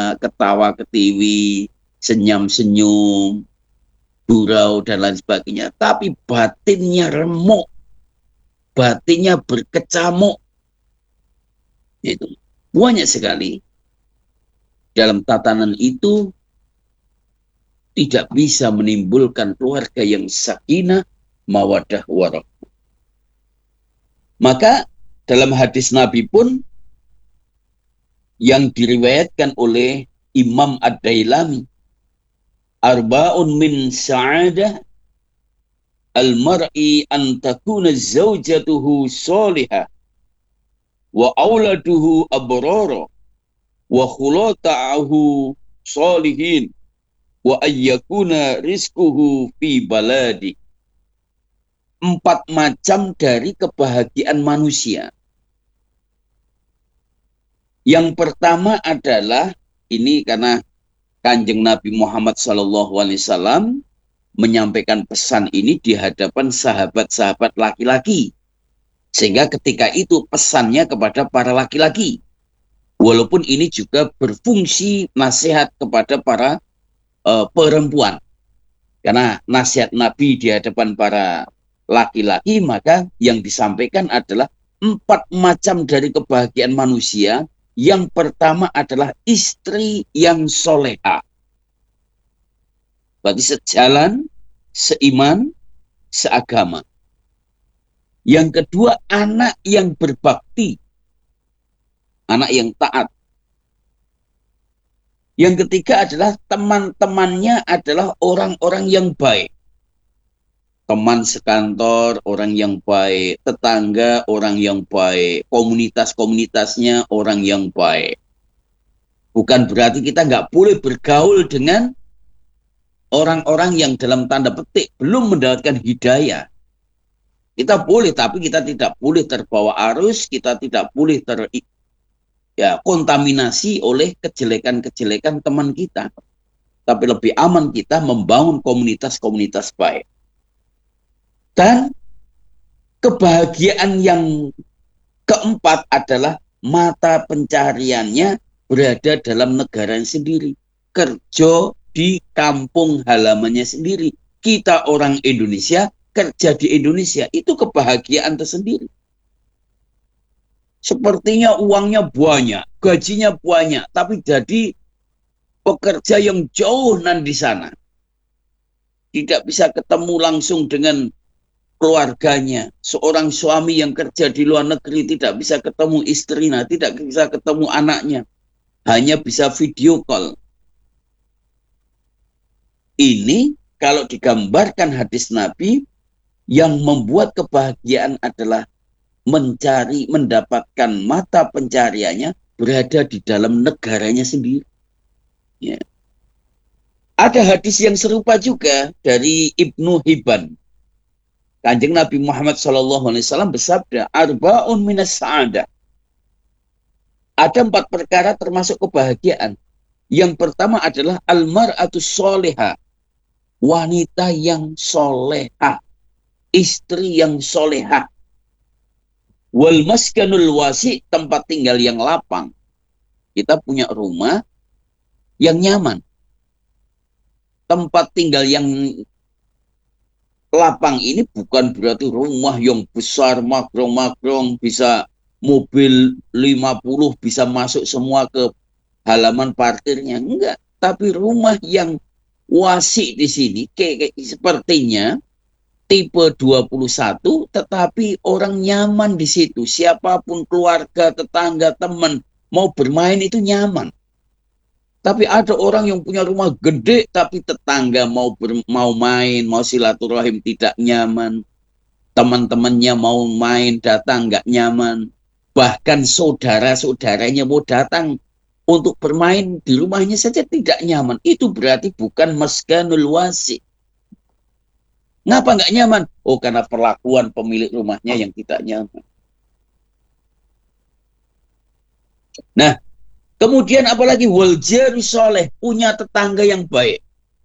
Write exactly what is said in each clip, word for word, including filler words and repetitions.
bahagia, ketawa ketiwi, senyum-senyum, gurau dan lain sebagainya. Tapi batinnya remuk, batinnya berkecamuk. Itu banyak sekali. Dalam tatanan itu tidak bisa menimbulkan keluarga yang sakinah, mawaddah, warahmah. Maka dalam hadis Nabi pun yang diriwayatkan oleh Imam Ad-Dailami, arba'un min sa'adah al-mar'i an takuna zawjatuhu salihah wa auladuhu abrara wa khulata'ahu salihin wa ayyakuna rizquhu fi baladi. Empat macam dari kebahagiaan manusia. Yang pertama adalah, ini karena Kanjeng Nabi Muhammad shallallahu alaihi wasallam menyampaikan pesan ini di hadapan sahabat-sahabat laki-laki. Sehingga ketika itu pesannya kepada para laki-laki. Walaupun ini juga berfungsi nasihat kepada para uh, perempuan. Karena nasihat Nabi di hadapan para laki-laki, maka yang disampaikan adalah empat macam dari kebahagiaan manusia. Yang pertama adalah istri yang soleha. Berarti sejalan, seiman, seagama. Yang kedua, anak yang berbakti. Anak yang taat. Yang ketiga adalah teman-temannya adalah orang-orang yang baik. Teman sekantor, orang yang baik. Tetangga, orang yang baik. Komunitas-komunitasnya, orang yang baik. Bukan berarti kita nggak boleh bergaul dengan orang-orang yang dalam tanda petik belum mendapatkan hidayah. Kita boleh, tapi kita tidak boleh terbawa arus, kita tidak boleh ter ya, kontaminasi oleh kejelekan-kejelekan teman kita. Tapi lebih aman kita membangun komunitas-komunitas baik. Dan kebahagiaan yang keempat adalah mata pencariannya berada dalam negaranya sendiri. Kerja di kampung halamannya sendiri. Kita orang Indonesia, kerja di Indonesia. Itu kebahagiaan tersendiri. Sepertinya uangnya banyak, gajinya banyak. Tapi jadi pekerja yang jauh nan di sana. Tidak bisa ketemu langsung dengan keluarganya. Seorang suami yang kerja di luar negeri tidak bisa ketemu istrinya, tidak bisa ketemu anaknya. Hanya bisa video call. Ini kalau digambarkan hadis Nabi, yang membuat kebahagiaan adalah mencari, mendapatkan mata pencariannya berada di dalam negaranya sendiri. Ya. Ada hadis yang serupa juga dari Ibnu Hibban. Kanjeng Nabi Muhammad shallallahu alaihi wasallam bersabda, arba'un minas sa'adah. Ada empat perkara termasuk kebahagiaan. Yang pertama adalah almar'atus soleha. Wanita yang soleha. Istri yang soleha. Wal maskanul wasi, tempat tinggal yang lapang. Kita punya rumah yang nyaman. Tempat tinggal yang lapang ini bukan berarti rumah yang besar, makrong-makrong, bisa mobil lima puluh bisa masuk semua ke halaman parkirnya. Enggak, tapi rumah yang wasi di sini kayak, kayak sepertinya tipe dua puluh satu, tetapi orang nyaman di situ. Siapapun, keluarga, tetangga, teman mau bermain itu nyaman. Tapi ada orang yang punya rumah gede, tapi tetangga mau ber, mau main, mau silaturahim tidak nyaman. Teman-temannya mau main, datang nggak nyaman. Bahkan saudara-saudaranya mau datang untuk bermain di rumahnya saja tidak nyaman. Itu berarti bukan maskanul wasi. Ngapa nggak nyaman? Oh, karena perlakuan pemilik rumahnya yang tidak nyaman. Nah, kemudian apalagi wal jari soleh, punya tetangga yang baik.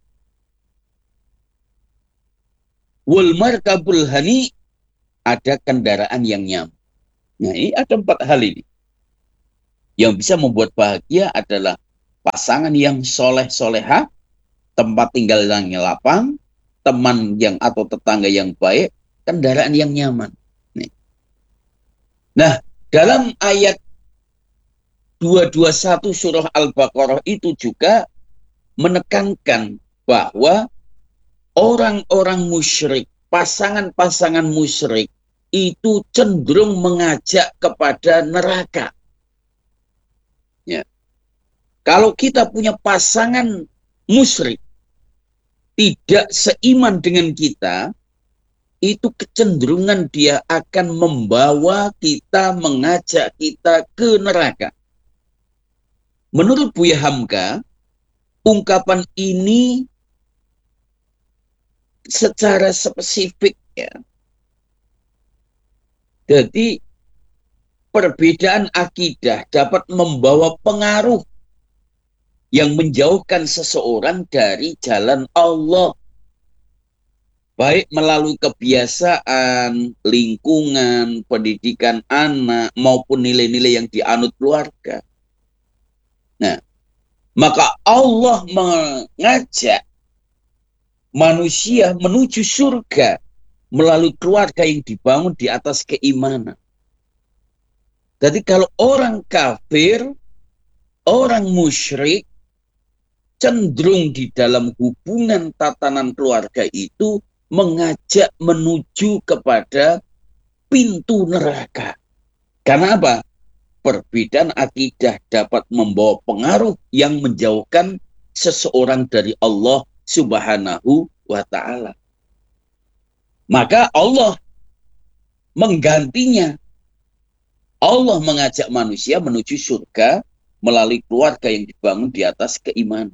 Wal markabul hani, ada kendaraan yang nyaman. Nah, ini ada empat hal ini. Yang bisa membuat bahagia adalah pasangan yang soleh-soleha, tempat tinggal yang lapang, teman yang atau tetangga yang baik, kendaraan yang nyaman. Nih. Nah, dalam ayat dua ratus dua puluh satu surah Al-Baqarah itu juga menekankan bahwa orang-orang musyrik, pasangan-pasangan musyrik itu cenderung mengajak kepada neraka. Ya. Kalau kita punya pasangan musyrik tidak seiman dengan kita, itu kecenderungan dia akan membawa kita, mengajak kita ke neraka. Menurut Buya Hamka, ungkapan ini secara spesifik ya. Jadi perbedaan akidah dapat membawa pengaruh yang menjauhkan seseorang dari jalan Allah. Baik melalui kebiasaan, lingkungan, pendidikan anak, maupun nilai-nilai yang dianut keluarga. Nah, maka Allah mengajak manusia menuju surga melalui keluarga yang dibangun di atas keimanan. Jadi kalau orang kafir, orang musyrik, cenderung di dalam hubungan tatanan keluarga itu mengajak menuju kepada pintu neraka. Karena apa? Perbedaan akidah dapat membawa pengaruh yang menjauhkan seseorang dari Allah Subhanahu wa ta'ala. Maka Allah menggantinya. Allah mengajak manusia menuju surga melalui keluarga yang dibangun di atas keimanan.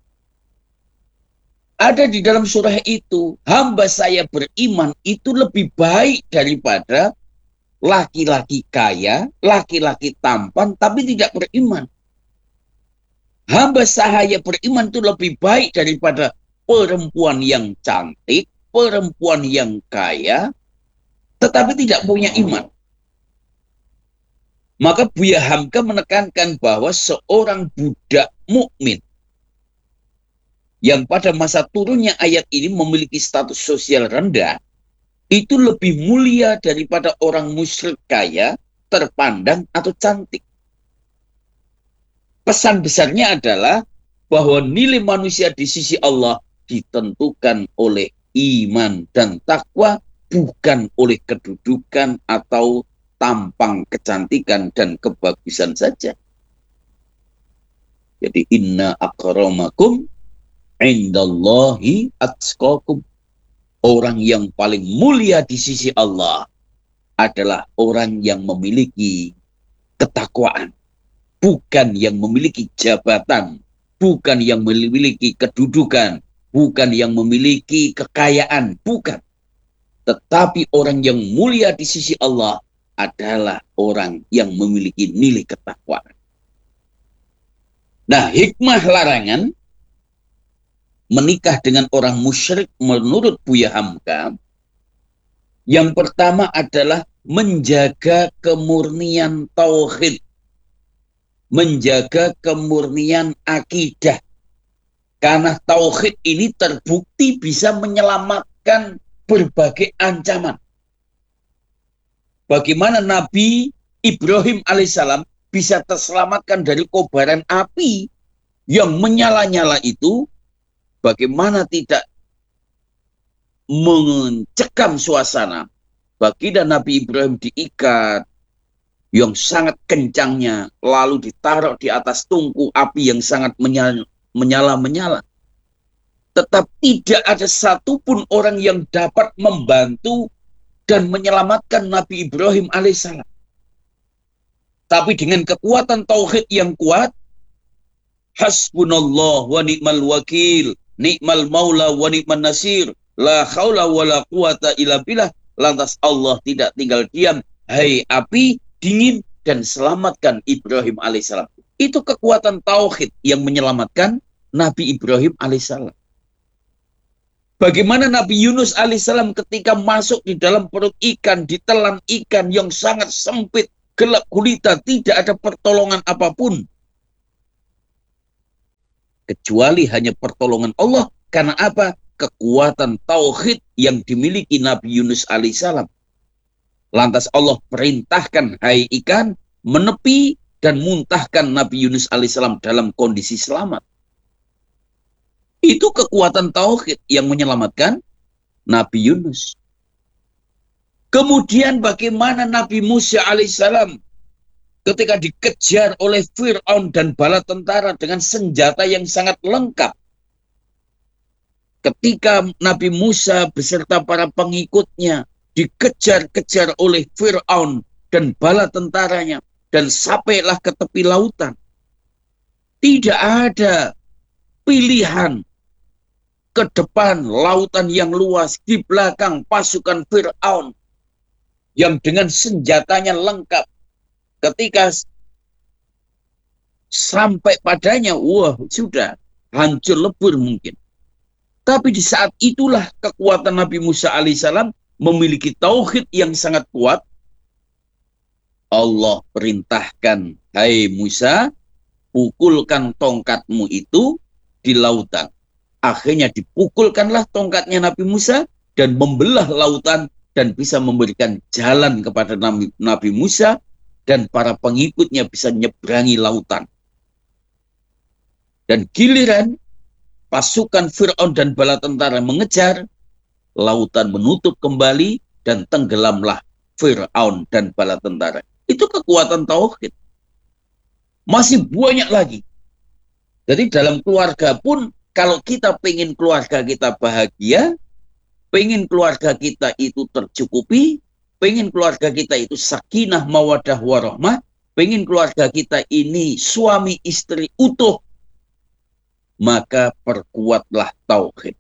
Ada di dalam surah itu, hamba saya beriman itu lebih baik daripada laki-laki kaya, laki-laki tampan, tapi tidak beriman. Hamba saya beriman itu lebih baik daripada perempuan yang cantik, perempuan yang kaya, tetapi tidak punya iman. Maka Buya Hamka menekankan bahwa seorang budak mukmin yang pada masa turunnya ayat ini memiliki status sosial rendah, itu lebih mulia daripada orang musyrik kaya, terpandang, atau cantik. Pesan besarnya adalah bahwa nilai manusia di sisi Allah ditentukan oleh iman dan takwa, bukan oleh kedudukan atau tampang kecantikan dan kebagusan saja. Jadi inna akramakum indallahi atqakum. Orang yang paling mulia di sisi Allah adalah orang yang memiliki ketakwaan, bukan yang memiliki jabatan, bukan yang memiliki kedudukan, bukan yang memiliki kekayaan, bukan. Tetapi orang yang mulia di sisi Allah adalah orang yang memiliki nilai ketakwaan. Nah, hikmah larangan menikah dengan orang musyrik menurut Buya Hamka, yang pertama adalah menjaga kemurnian tauhid, menjaga kemurnian akidah. Karena tauhid ini terbukti bisa menyelamatkan berbagai ancaman. Bagaimana Nabi Ibrahim alaihissalam bisa terselamatkan dari kobaran api yang menyala-nyala itu, bagaimana tidak mencekam suasana. Baginda Nabi Ibrahim diikat yang sangat kencangnya, lalu ditaruh di atas tungku api yang sangat menyala-menyala. Tetap tidak ada satupun orang yang dapat membantu dan menyelamatkan Nabi Ibrahim alaihissalam. Tapi dengan kekuatan tauhid yang kuat, hasbunallah wa ni'mal wakil, ni'mal maula wa ni'man nasir, la haula wa la quwata illa billah. Lantas Allah tidak tinggal diam, hai api dingin, dan selamatkan Ibrahim alaihissalam. Itu kekuatan tauhid yang menyelamatkan Nabi Ibrahim alaihissalam. Bagaimana Nabi Yunus alaihissalam ketika masuk di dalam perut ikan, ditelan ikan yang sangat sempit, gelap gulita, tidak ada pertolongan apapun. kecuali hanya pertolongan Allah. Karena apa? Kekuatan tauhid yang dimiliki Nabi Yunus alaihissalam. Lantas Allah perintahkan, hai ikan, menepi dan muntahkan Nabi Yunus alaihissalam dalam kondisi selamat. Itu kekuatan tauhid yang menyelamatkan Nabi Yunus. Kemudian bagaimana Nabi Musa alaihissalam ketika dikejar oleh Fir'aun dan bala tentara dengan senjata yang sangat lengkap. Ketika Nabi Musa beserta para pengikutnya dikejar-kejar oleh Fir'aun dan bala tentaranya dan sampailah ke tepi lautan. Tidak ada pilihan. Ke depan lautan yang luas, di belakang pasukan Fir'aun yang dengan senjatanya lengkap. Ketika sampai padanya, wah sudah hancur lebur mungkin. Tapi di saat itulah kekuatan Nabi Musa alaihissalam memiliki tauhid yang sangat kuat. Allah perintahkan, hai Musa, pukulkan tongkatmu itu di lautan. Akhirnya dipukulkanlah tongkatnya Nabi Musa dan membelah lautan dan bisa memberikan jalan kepada Nabi, Nabi Musa dan para pengikutnya bisa nyeberangi lautan. Dan giliran pasukan Fir'aun dan bala tentara mengejar, lautan menutup kembali dan tenggelamlah Fir'aun dan bala tentara. Itu kekuatan tauhid. Masih banyak lagi. Jadi dalam keluarga pun, kalau kita pengen keluarga kita bahagia, pengen keluarga kita itu tercukupi, pengen keluarga kita itu sakinah, mawadah, warahmah, pengen keluarga kita ini suami istri utuh, maka perkuatlah tauhid.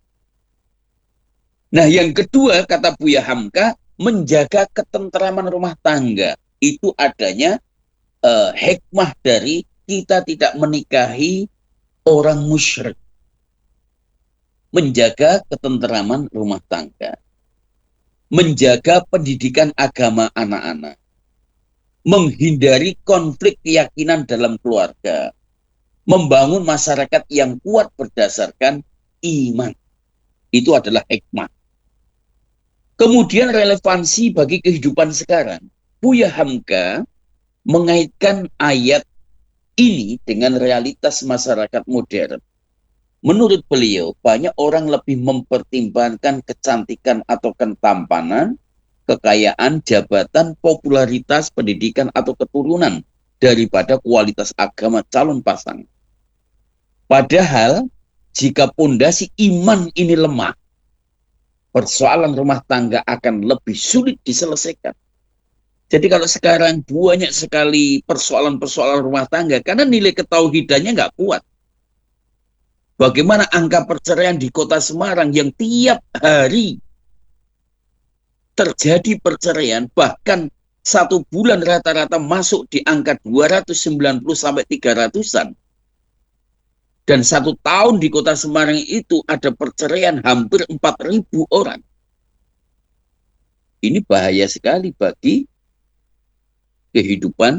Nah, yang kedua, kata Buya Hamka, menjaga ketentraman rumah tangga. Itu adanya uh, hikmah dari kita tidak menikahi orang musyrik. Menjaga ketenteraman rumah tangga. Menjaga pendidikan agama anak-anak. Menghindari konflik keyakinan dalam keluarga. Membangun masyarakat yang kuat berdasarkan iman. Itu adalah hikmah. Kemudian relevansi bagi kehidupan sekarang. Buya Hamka mengaitkan ayat ini dengan realitas masyarakat modern. Menurut beliau, banyak orang lebih mempertimbangkan kecantikan atau ketampanan, kekayaan, jabatan, popularitas, pendidikan, atau keturunan daripada kualitas agama calon pasangan. Padahal, jika pondasi iman ini lemah, persoalan rumah tangga akan lebih sulit diselesaikan. Jadi kalau sekarang banyak sekali persoalan-persoalan rumah tangga, karena nilai ketauhidannya nggak kuat. Bagaimana angka perceraian di kota Semarang yang tiap hari terjadi perceraian, bahkan satu bulan rata-rata masuk di angka dua ratus sembilan puluh sampai tiga ratusan. Dan satu tahun di kota Semarang itu ada perceraian hampir empat ribu orang. Ini bahaya sekali bagi kehidupan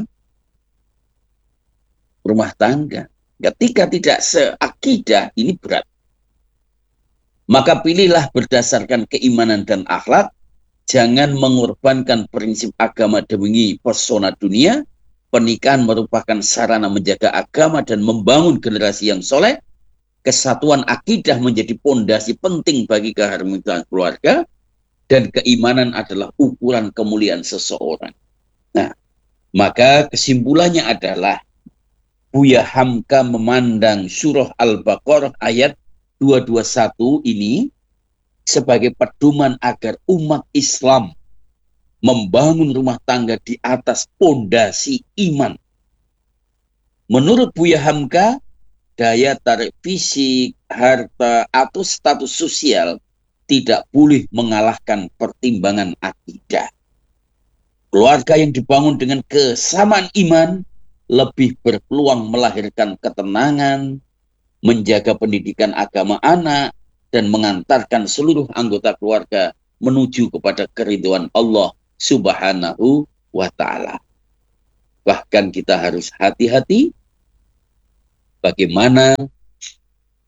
rumah tangga. Ketika tidak seakidah, ini berat. Maka pilihlah berdasarkan keimanan dan akhlak. Jangan mengorbankan prinsip agama demi pesona dunia. Pernikahan merupakan sarana menjaga agama dan membangun generasi yang soleh. Kesatuan akidah menjadi pondasi penting bagi keharmonisan keluarga. Dan keimanan adalah ukuran kemuliaan seseorang. Nah, maka kesimpulannya adalah Buya Hamka memandang surah Al-Baqarah ayat dua ratus dua puluh satu ini sebagai pedoman agar umat Islam membangun rumah tangga di atas pondasi iman. Menurut Buya Hamka, daya tarik fisik, harta, atau status sosial tidak boleh mengalahkan pertimbangan akidah. Keluarga yang dibangun dengan kesamaan iman lebih berpeluang melahirkan ketenangan, menjaga pendidikan agama anak, dan mengantarkan seluruh anggota keluarga menuju kepada keridhaan Allah Subhanahu wa Ta'ala. Bahkan kita harus hati-hati bagaimana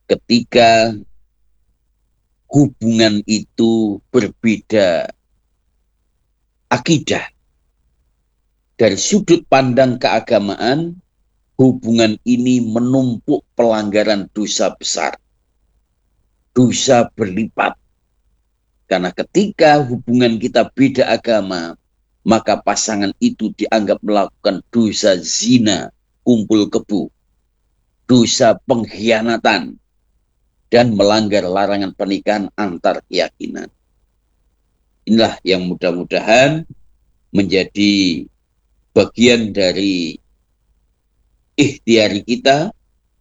ketika hubungan itu berbeda akidah. Dari sudut pandang keagamaan, hubungan ini menumpuk pelanggaran dosa besar. Dosa berlipat. Karena ketika hubungan kita beda agama, maka pasangan itu dianggap melakukan dosa zina, kumpul kebo, dosa pengkhianatan, dan melanggar larangan pernikahan antar keyakinan. Inilah yang mudah-mudahan menjadi bagian dari ikhtiar kita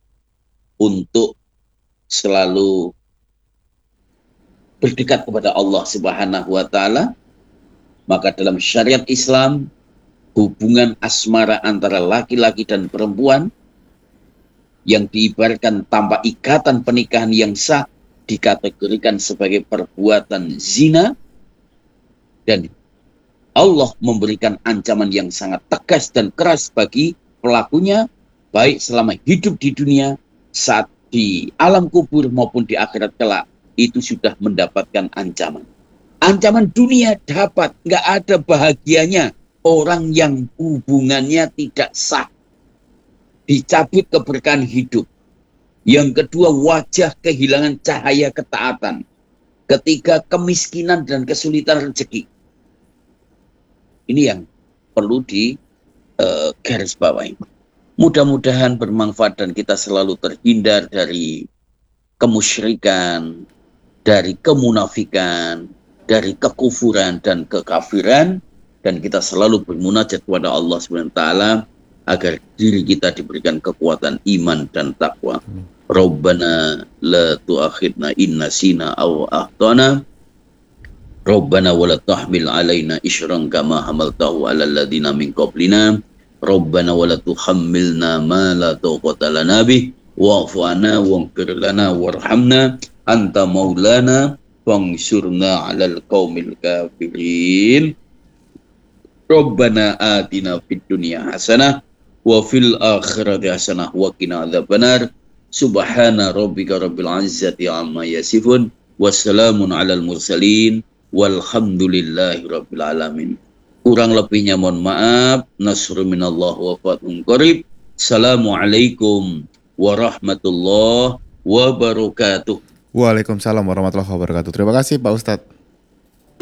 untuk selalu berdekat kepada Allah Subhanahu wa Ta'ala. Maka dalam syariat Islam, hubungan asmara antara laki-laki dan perempuan yang diibaratkan tanpa ikatan pernikahan yang sah dikategorikan sebagai perbuatan zina, dan Allah memberikan ancaman yang sangat tegas dan keras bagi pelakunya, baik selama hidup di dunia, saat di alam kubur maupun di akhirat kelak, itu sudah mendapatkan ancaman. Ancaman dunia dapat, nggak ada bahagianya orang yang hubungannya tidak sah, dicabut keberkahan hidup. Yang kedua, wajah kehilangan cahaya ketaatan. Ketiga, kemiskinan dan kesulitan rezeki. Ini yang perlu di uh, garis bawahi. Mudah-mudahan bermanfaat dan kita selalu terhindar dari kemusyrikan, dari kemunafikan, dari kekufuran dan kekafiran, dan kita selalu bermunajat kepada Allah subhanahu wa taala agar diri kita diberikan kekuatan iman dan takwa. Rabbana la tu'akhidna in nasina aw akhtana. Rabbana wa la tahmil alaina isran kama hamaltahu ala alladziina min qablina. Rabbana wa la tuhammilna ma la taqata lana bih wa'fu 'anna waghfir lana warhamna anta maulana fansurna 'alal qaumil kafirin. Rabbana atina fid dunya hasanah wa fil akhirati hasanah wa qina adzabannar. Subhana rabbika rabbil izzati amma yasifun wassalamun 'alal mursalin walhamdulillahi rabbil alamin. Kurang lebihnya mohon maaf. Nasrun minallah wa fathun qarib. Assalamualaikum warahmatullahi wabarakatuh. Waalaikumsalam warahmatullahi wabarakatuh. Terima kasih Pak Ustadz.